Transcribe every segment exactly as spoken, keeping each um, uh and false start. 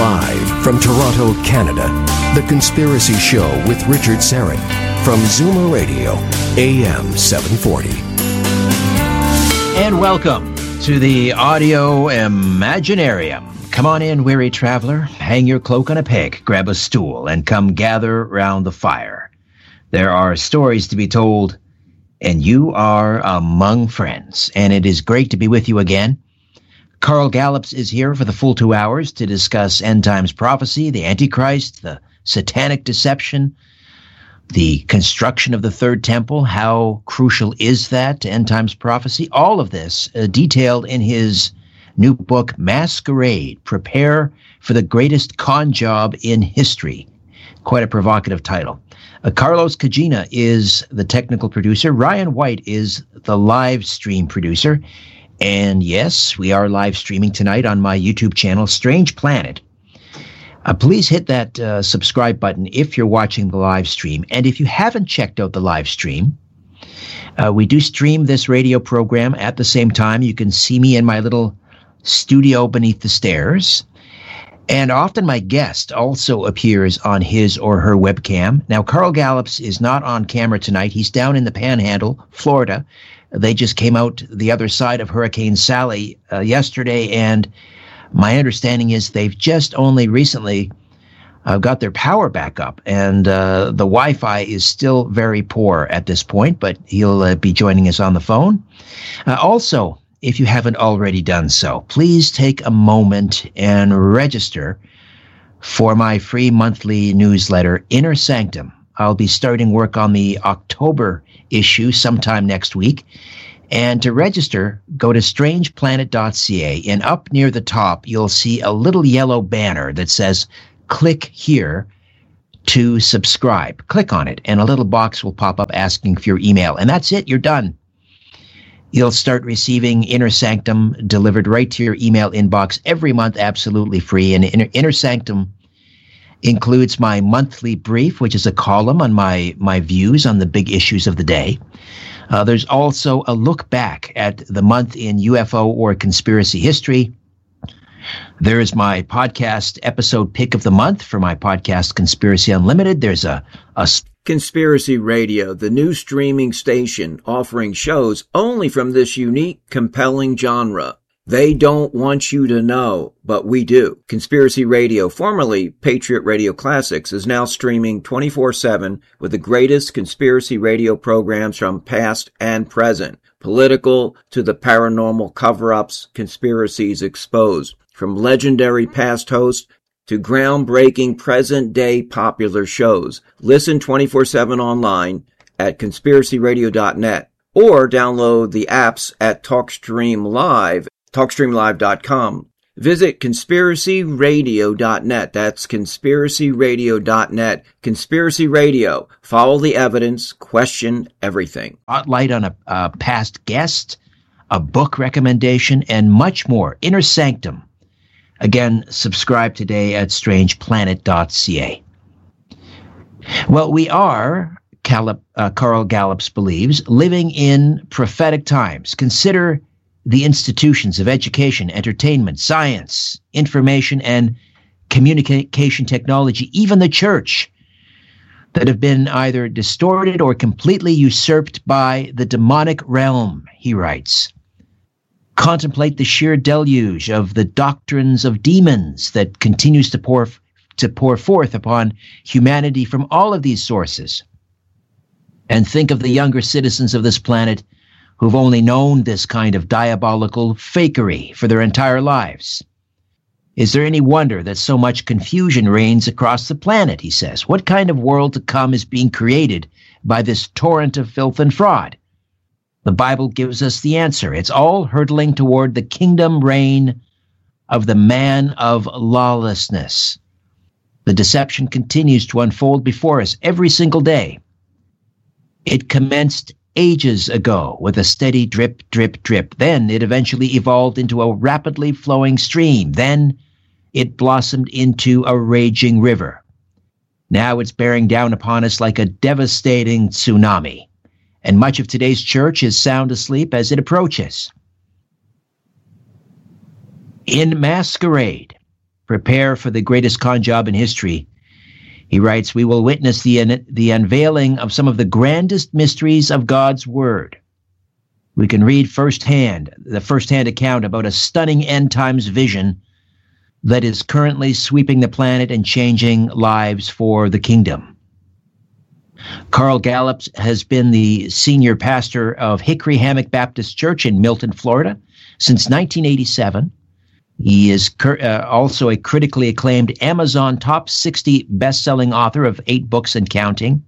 Live from Toronto, Canada, The Conspiracy Show with Richard Syrett from Zoomer Radio, A M seven forty. And welcome to the Audio Imaginarium. Come on in, weary traveler. Hang your cloak on a peg, grab a stool, and come gather round the fire. There are stories to be told, and you are among friends. And it is great to be with you again. Carl Gallups is here for the full two hours to discuss end times prophecy, the Antichrist, the satanic deception, the construction of the third temple. How crucial is that to end times prophecy? All of this uh, detailed in his new book, Masquerade, Prepare for the Greatest Con Job in History. Quite a provocative title. Uh, Carlos Cagina is the technical producer. Ryan White is the live stream producer. And yes, we are live streaming tonight on my YouTube channel, Strange Planet. Uh, please hit that uh, subscribe button if you're watching the live stream. And if you haven't checked out the live stream, uh, we do stream this radio program at the same time. You can see me in my little studio beneath the stairs. And often my guest also appears on his or her webcam. Now, Carl Gallups is not on camera tonight. He's down in the Panhandle, Florida. They just came out the other side of Hurricane Sally uh, yesterday, and my understanding is they've just only recently uh, got their power back up, and uh, the Wi-Fi is still very poor at this point, but he'll uh, be joining us on the phone. Uh, also, if you haven't already done so, please take a moment and register for my free monthly newsletter, Inner Sanctum. I'll be starting work on the October issue sometime next week. And to register, go to strange planet dot c a, and up near the top, you'll see a little yellow banner that says, click here to subscribe. Click on it, and a little box will pop up asking for your email. And that's it. You're done. You'll start receiving Inner Sanctum delivered right to your email inbox every month, absolutely free. And Inner, Inner Sanctum includes my monthly brief, which is a column on my, my views on the big issues of the day. Uh, there's also a look back at the month in U F O or conspiracy history. There's my podcast episode pick of the month for my podcast, Conspiracy Unlimited. There's a, a Conspiracy Radio, the new streaming station offering shows only from this unique, compelling genre. They don't want you to know, but we do. Conspiracy Radio, formerly Patriot Radio Classics, is now streaming twenty-four seven with the greatest conspiracy radio programs from past and present. Political to the paranormal cover-ups, conspiracies exposed. From legendary past hosts to groundbreaking present-day popular shows. Listen twenty-four seven online at conspiracy radio dot net or download the apps at TalkStream Live. talkstream live dot com. Visit conspiracy radio dot net. That's conspiracy radio dot net. Conspiracy Radio. Follow the evidence. Question everything. Spotlight on a, a past guest, a book recommendation, and much more. Inner Sanctum. Again, subscribe today at strange planet dot c a. Well, we are, Calip, uh, Carl Gallups believes, living in prophetic times. Consider the institutions of education, entertainment, science, information, and communication technology, even the church, that have been either distorted or completely usurped by the demonic realm, he writes. Contemplate the sheer deluge of the doctrines of demons that continues to pour, to pour forth upon humanity from all of these sources. And think of the younger citizens of this planet who've only known this kind of diabolical fakery for their entire lives. Is there any wonder that so much confusion reigns across the planet, he says? What kind of world to come is being created by this torrent of filth and fraud? The Bible gives us the answer. It's all hurtling toward the kingdom reign of the man of lawlessness. The deception continues to unfold before us every single day. It commenced ages ago with a steady drip, drip, drip. Then it eventually evolved into a rapidly flowing stream. Then it blossomed into a raging river. Now it's bearing down upon us like a devastating tsunami. And much of today's church is sound asleep as it approaches. In Masquerade, prepare for the greatest con job in history. He writes, we will witness the, the unveiling of some of the grandest mysteries of God's Word. We can read firsthand, the firsthand account about a stunning end times vision that is currently sweeping the planet and changing lives for the kingdom. Carl Gallup has been the senior pastor of Hickory Hammock Baptist Church in Milton, Florida, since nineteen eighty-seven. He is cur- uh, also a critically acclaimed Amazon top sixty best-selling author of eight books and counting.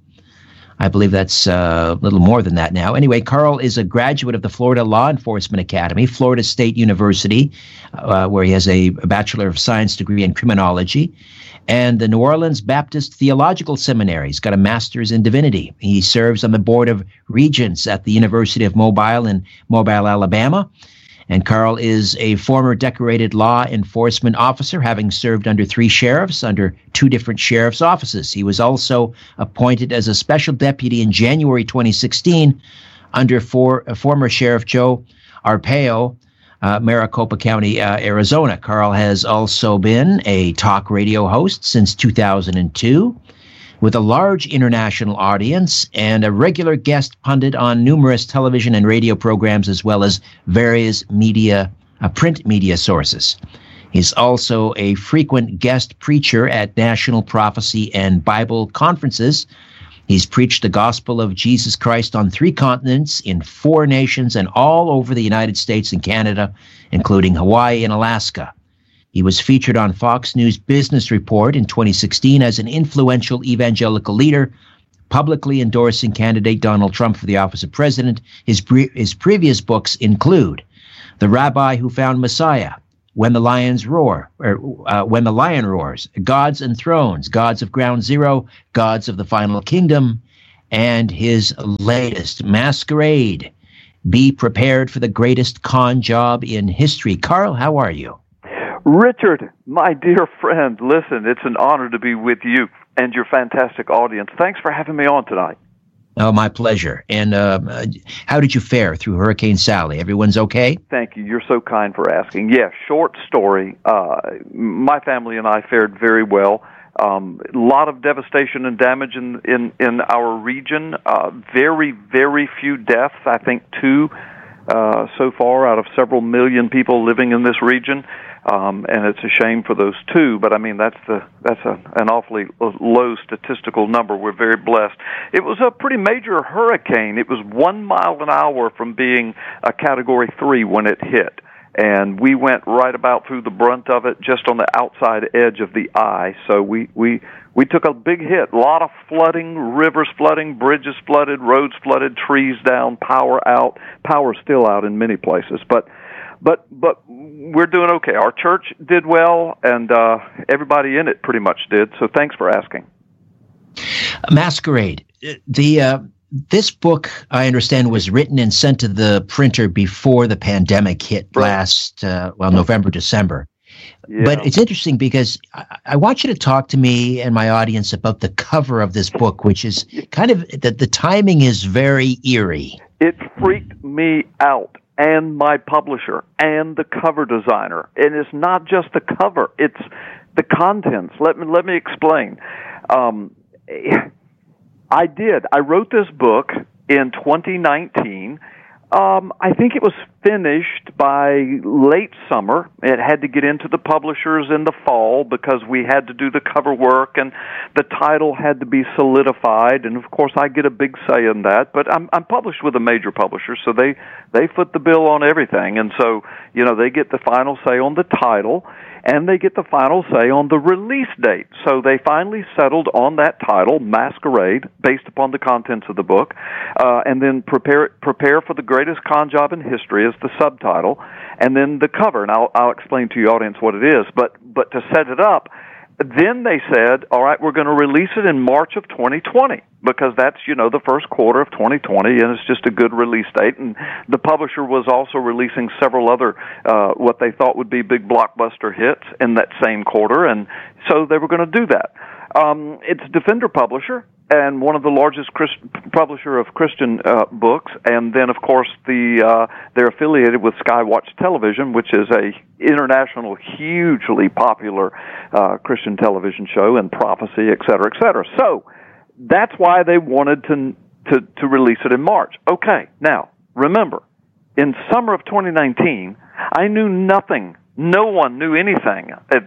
I believe that's uh, a little more than that now. Anyway, Carl is a graduate of the Florida Law Enforcement Academy, Florida State University, uh, where he has a, a Bachelor of Science degree in criminology, and the New Orleans Baptist Theological Seminary. He's got a master's in divinity. He serves on the Board of Regents at the University of Mobile in Mobile, Alabama. And Carl is a former decorated law enforcement officer, having served under three sheriffs, under two different sheriff's offices. He was also appointed as a special deputy in January twenty sixteen under for, uh, former Sheriff Joe Arpaio, uh, Maricopa County, uh, Arizona. Carl has also been a talk radio host since two thousand two. With a large international audience and a regular guest pundit on numerous television and radio programs, as well as various media, uh, print media sources. He's also a frequent guest preacher at National Prophecy and Bible conferences. He's preached the gospel of Jesus Christ on three continents, in four nations, and all over the United States and Canada, including Hawaii and Alaska. He was featured on Fox News Business Report in twenty sixteen as an influential evangelical leader, publicly endorsing candidate Donald Trump for the office of president. His, pre- his previous books include The Rabbi Who Found Messiah, When the Lions Roar, or uh, When the Lion Roars, Gods and Thrones, Gods of Ground Zero, Gods of the Final Kingdom, and his latest, Masquerade, Be Prepared for the Greatest Con Job in History. Carl, how are you? Richard, my dear friend, listen, it's an honor to be with you and your fantastic audience. Thanks for having me on tonight. Oh, my pleasure. And uh, how did you fare through Hurricane Sally? Everyone's okay? Thank you. You're so kind for asking. Yeah, short story. Uh, my family and I fared very well. Um, a lot of devastation and damage in, in, in our region. Uh, very, very few deaths. I think two uh, so far out of several million people living in this region. Um, and it's a shame for those two, but I mean that's the that's a, an awfully low statistical number. We're very blessed. It was a pretty major hurricane. It was one mile an hour from being a Category three when it hit, and we went right about through the brunt of it, just on the outside edge of the eye. So we we we took a big hit. A lot of flooding, rivers flooding, bridges flooded, roads flooded, trees down, power out. Power still out in many places, but. But but we're doing okay. Our church did well, and uh, everybody in it pretty much did. So thanks for asking. Masquerade. The uh, this book, I understand, was written and sent to the printer before the pandemic hit right. last uh, well November, December. Yeah. But it's interesting because I, I want you to talk to me and my audience about the cover of this book, which is kind of the the timing is very eerie. It freaked me out. And my publisher, and the cover designer. And it's not just the cover, it's the contents. Let me let me explain. Um, I did. I wrote this book in twenty nineteen. Um, I think it was finished by late summer. It had to get into the publishers in the fall because we had to do the cover work and the title had to be solidified. And of course, I get a big say in that. But I'm, I'm published with a major publisher, so they they foot the bill on everything. And so, you know, they get the final say on the title. And they get the final say on the release date. So they finally settled on that title, Masquerade, based upon the contents of the book, uh, and then prepare prepare for the greatest con job in history as the subtitle, and then the cover. And I'll, I'll explain to your audience what it is. But but to set it up, then they said, all right, we're going to release it in March of twenty twenty. Because that's, you know, the first quarter of twenty twenty, and it's just a good release date. And the publisher was also releasing several other, uh, what they thought would be big blockbuster hits in that same quarter, and so they were going to do that. Um, it's Defender Publisher, and one of the largest Christ- publisher of Christian uh, books, and then of course the uh, they're affiliated with Skywatch Television, which is a international, hugely popular uh, Christian television show, and Prophecy, et cetera, et cetera. So that's why they wanted to to to release it in March. Okay, now remember, in summer of twenty nineteen, I knew nothing. No one knew anything. At,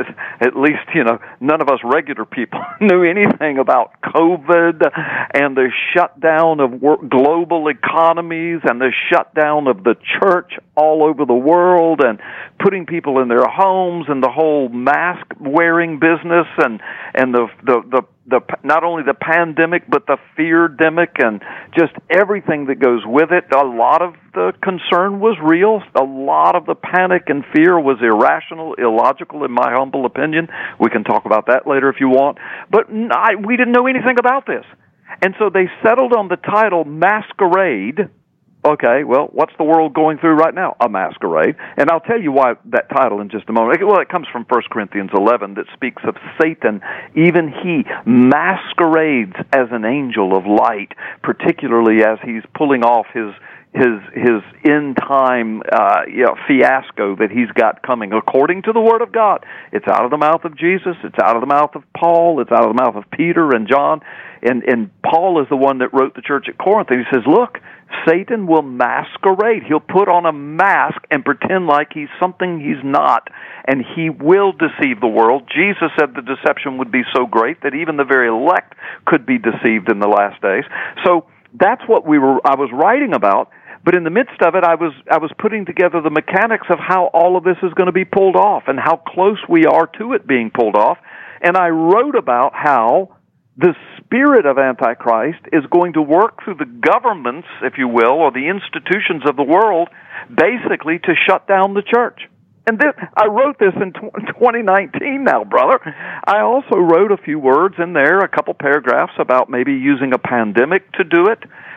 at least, you know, none of us regular people knew anything about COVID and the shutdown of work, global economies and the shutdown of the church all over the world and putting people in their homes and the whole mask wearing business and and the the the the not only the pandemic but the fear-demic and just everything that goes with it. A lot of the concern was real. A lot of the panic and fear was irrational, illogical, in my humble opinion. We can talk about that later if you want. But I, we didn't know anything about this. And so they settled on the title Masquerade. Okay, well, what's the world going through right now? A masquerade. And I'll tell you why that title in just a moment. Well, it comes from First Corinthians eleven that speaks of Satan. Even he masquerades as an angel of light, particularly as he's pulling off his his his end time uh, you know, fiasco that he's got coming. According to the Word of God, it's out of the mouth of Jesus. It's out of the mouth of Paul. It's out of the mouth of Peter and John. And and Paul is the one that wrote the church at Corinth. And he says, look, Satan will masquerade. He'll put on a mask and pretend like he's something he's not, and he will deceive the world. Jesus said the deception would be so great that even the very elect could be deceived in the last days. So that's what we were. I was writing about. But in the midst of it, I was I was putting together the mechanics of how all of this is going to be pulled off and how close we are to it being pulled off. And I wrote about how the spirit of Antichrist is going to work through the governments, if you will, or the institutions of the world, basically to shut down the church. And this, I wrote this in twenty nineteen now, brother. I also wrote a few words in there, a couple paragraphs about maybe using a pandemic to do it.